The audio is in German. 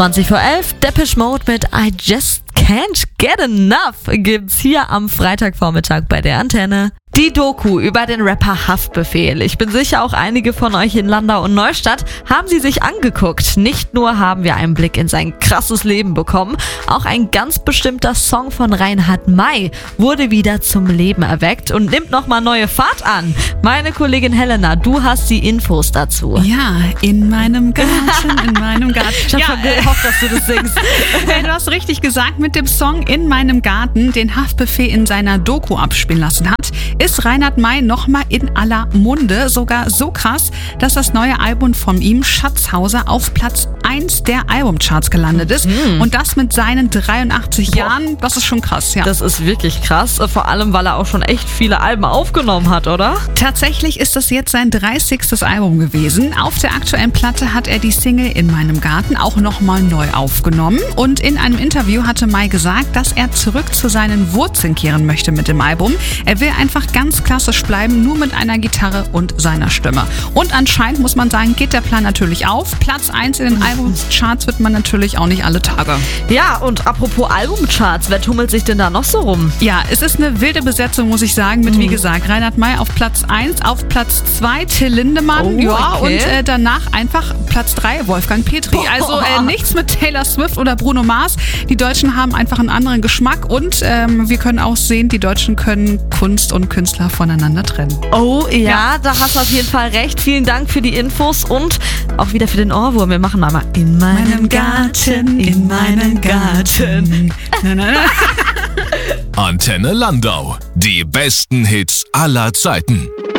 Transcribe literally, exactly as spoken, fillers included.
zwanzig vor elf, Depeche Mode mit I Just Can't Get Enough gibt's hier am Freitagvormittag bei der Antenne. Die Doku über den Rapper Haftbefehl. Ich bin sicher, auch einige von euch in Landau und Neustadt haben sie sich angeguckt. Nicht nur haben wir einen Blick in sein krasses Leben bekommen, auch ein ganz bestimmter Song von Reinhard May wurde wieder zum Leben erweckt und nimmt nochmal neue Fahrt an. Meine Kollegin Helena, du hast die Infos dazu. Ja, in meinem Garten, in meinem Garten. Ich hab ja, schon gehofft, dass du das singst. Du hast richtig gesagt, mit dem Song In meinem Garten, den Haftbefehl in seiner Doku abspielen lassen hat, ist Reinhard May nochmal in aller Munde. Sogar so krass, dass das neue Album von ihm, Schatzhauser, auf Platz eins der Albumcharts gelandet ist. Mhm. Und das mit seinen dreiundachtzig Boah. Jahren. Das ist schon krass, ja. Das ist wirklich krass. Vor allem, weil er auch schon echt viele Alben aufgenommen hat, oder? Tatsächlich ist das jetzt sein dreißigstes Album gewesen. Auf der aktuellen Platte hat er die Single In meinem Garten auch nochmal neu aufgenommen. Und in einem Interview hatte May gesagt, dass er zurück zu seinen Wurzeln kehren möchte mit dem Album. Er will einfach ganz klassisch bleiben, nur mit einer Gitarre und seiner Stimme. Und anscheinend, muss man sagen, geht der Plan natürlich auf. Platz eins in den Albumcharts wird man natürlich auch nicht alle Tage. Ja, und apropos Albumcharts, wer tummelt sich denn da noch so rum? Ja, es ist eine wilde Besetzung, muss ich sagen, mit, mhm. wie gesagt, Reinhard May auf Platz eins, auf Platz zwei Till Lindemann, oh, ja, okay. und äh, danach einfach Platz drei Wolfgang Petri. Boah. Also äh, nichts mit Taylor Swift oder Bruno Mars. Die Deutschen haben einfach einen anderen Geschmack und ähm, wir können auch sehen, die Deutschen können Kunst und Künstler voneinander trennen. Oh ja, ja, da hast du auf jeden Fall recht. Vielen Dank für die Infos und auch wieder für den Ohrwurm. Wir machen mal in meinem, meinem Garten, in meinem Garten. Na, na, na. Antenne Landau. Die besten Hits aller Zeiten.